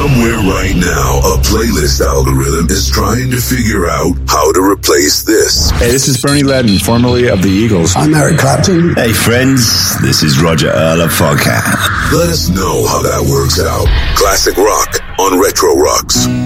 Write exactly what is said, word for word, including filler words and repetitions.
Somewhere right now, a playlist algorithm is trying to figure out how to replace this. Hey, this is Bernie Ledden, formerly of the Eagles. I'm Eric Clapton. Hey, friends, this is Roger Earl of Foghat. Let us know how that works out. Classic rock on Retro Rocks.